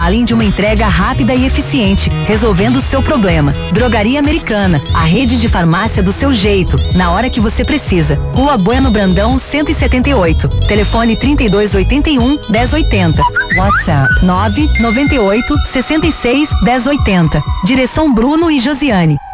além de uma entrega rápida e eficiente, resolvendo o seu problema. Drogaria Americana, a rede de farmácia do seu jeito, na hora que você precisa. Rua Bueno Brandão, 178. Telefone 3281-1080. WhatsApp 998 66 1080. Direção Bruno e Josiane.